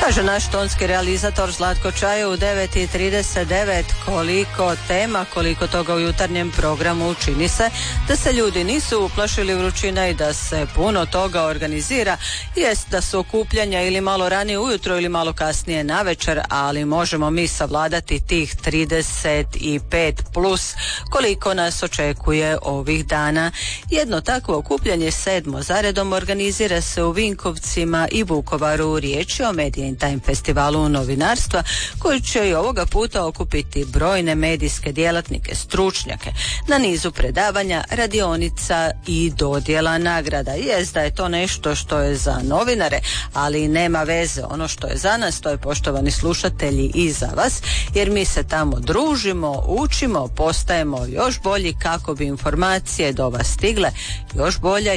Kaže naš tonski realizator Zlatko Čajo u 9:39, koliko tema, koliko toga u jutarnjem programu. Čini se da se ljudi nisu uplašili vrućina i da se puno toga organizira. Jest da su okupljanja ili malo ranije ujutro ili malo kasnije navečer, ali možemo mi savladati tih 35 plus koliko nas očekuje ovih dana. Jedno takvo okupljanje 7. zaredom organizira se u Vinkovcima i Vukovaru. Riječ je o Media in Time festivalu novinarstva koji će i ovoga puta okupiti brojne medijske djelatnike, stručnjake na nizu predavanja, radionica i dodjela nagrada. Jest da je to nešto što je za novinare, ali nema veze. Ono što je za nas, to je, poštovani slušatelji, i za vas, jer mi se tamo družimo, učimo, postajemo još bolji kako bi informacije do vas stigle još bolje,